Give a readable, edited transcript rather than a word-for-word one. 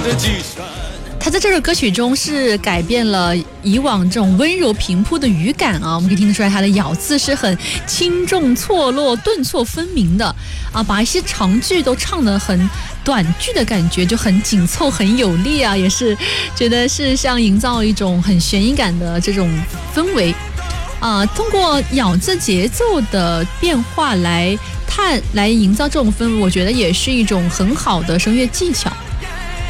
他在这首歌曲中是改变了以往这种温柔平铺的语感啊，我们可以听得出来他的咬字是很轻重错落、顿挫分明的啊，把一些长句都唱得很短句的感觉，就很紧凑、很有力啊，也是觉得是像营造一种很悬疑感的这种氛围啊，通过咬字节奏的变化来营造这种氛围，我觉得也是一种很好的声乐技巧。